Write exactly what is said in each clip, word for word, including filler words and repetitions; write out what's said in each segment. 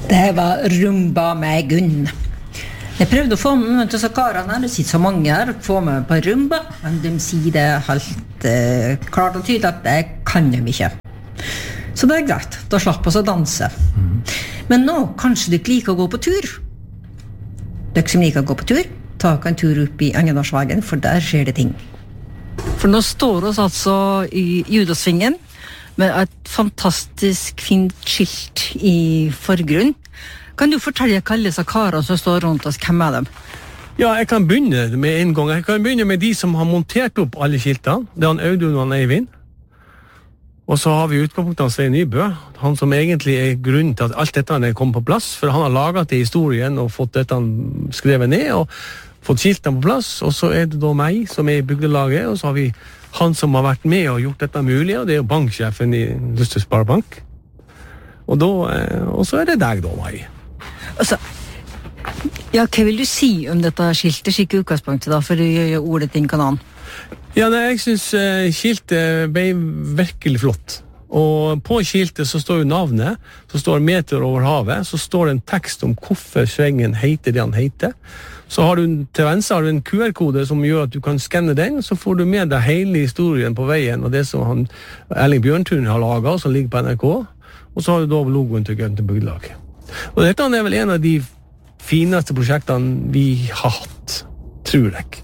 Det var rumba med Gunn. Jeg prøvde å få med til karene, det sitter så mange her, få med på rumba, men de sier det helt eh, klart og tydelig at det kan de ikke. Så det er greit, da slapp oss å danse. Mm. Men nå, kanskje du ikke liker å gå på tur? Dere som liker å gå på tur, ta en tur opp i Angedalsvegen, for der skjer det ting. For nå står oss altså i Judasvingen, med et fantastisk fint skilt i forgrunn. Kan du fortelle hva alle disse karene som står rundt oss, hvem er dem? Ja, jeg kan begynne med en gang. Jeg kan begynne med de som har montert opp alle skiltene. Det er han Audun og han Eivind. Og så har vi utgangspunktet av Svein Nybø, han som egentlig er grunnen til at alt dette er kommet på plass, for han har laget det i historien og fått dette skrevet ned og fått skiltene på plass, og så er det da meg som er i bygdelaget, og så har vi han som har vært med og gjort dette mulig, og det er jo banksjefen i Luster Sparebank. Og, da, og så er det deg da, Mai. Altså, ja, hva vil du si om dette skiltet, skikke utgangspunktet da, for å gjøre ordet til en kanan? Ja, det, jeg synes uh, skiltet ble virkelig flott. Og på skiltet så står jo navnet, så står Meteor over havet, så står det en tekst om hvorfor svengen heter det han heter. Så har du til venstre har du en Q R-kode som gjør at du kan skanne den, så får du med deg hele historien på veien, og det som han, Erling Bjørntun har laget, som ligger på N R K, og så har du da logoen til Gønte Bygdelag. Og dette er vel en av de fineste prosjektene vi har hatt, tror jeg.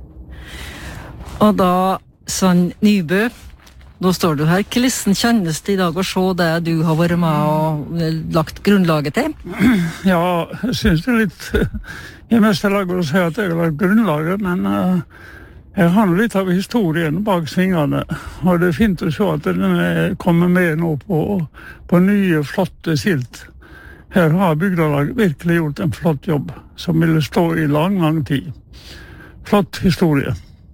Og da, Svein Nybø, nå står du her. Hvordan kjennes det i dag å se det du har vært med og lagt grunnlaget til? Ja, jeg synes det er litt i meste laget å si at jeg har lagt grunnlaget, men uh, jeg har litt av historien bak svingene, og det er fint å se at den kommer med nå på, på nye, flotte skilt. Her har bygdelag virkelig gjort en flott jobb, som ville stå i lang, lang tid. Flott historie.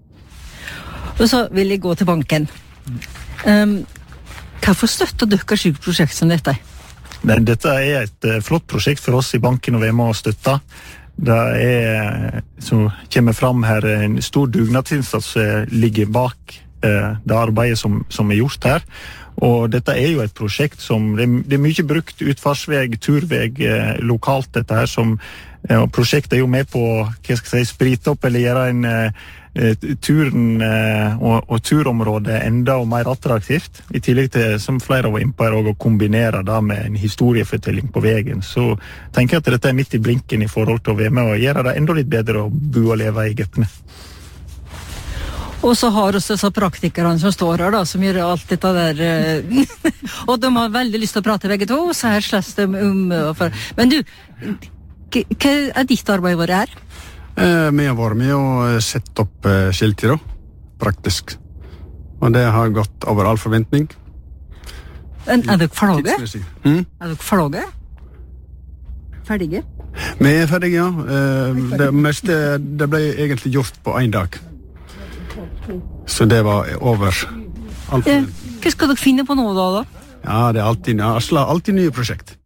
Og så vil jeg gå til banken. Um, hvorfor støtter dere slik prosjekt som dette? Dette er et uh, flott prosjekt for oss i banken å være med og støtte. Det er, som kommer fram her, en stor dugnadsinnsats som ligger bak uh, det arbeidet som, som er gjort her. Og dette er jo et prosjekt som, det er, det er mye brukt utfartsveg, turveg uh, lokalt dette her, som uh, prosjektet er jo med på, hva skal jeg si, sprite opp eller gjøre en uh, turen og, og turområdet enda og mer attraktivt, i tillegg til, som flere var inne på her, å kombinere det med en historiefortelling på veien. Så tenker jeg at dette er midt i blinken i forhold til å være med og gjøre det enda litt bedre å bo og leve i Gøtene. Og så har også disse praktikerne som står her da, som gjør alt dette der, og de har veldig lyst til å prate begge to, så her slåss de om. Men du, hva er ditt arbeid vårt her? Eh, vi har vært med å sette opp eh, skilter da, praktisk. Og det har gått over all forventning. Men er dere ferdige? Mm? Er dere ferdige? Ferdige? Vi er ferdige, ja. Eh, det meste det ble egentlig gjort på en dag. Så det var over all forventning. Eh, hva skal dere finne på nå da, da? Ja, det er alltid, alltid nye prosjekt.